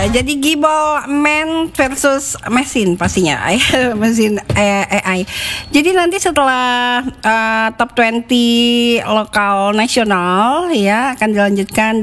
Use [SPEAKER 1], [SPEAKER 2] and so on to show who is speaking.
[SPEAKER 1] jadi Gimbal Man versus mesin pastinya, mesin AI. Jadi nanti setelah top 20 lokal nasional ya akan dilanjutkan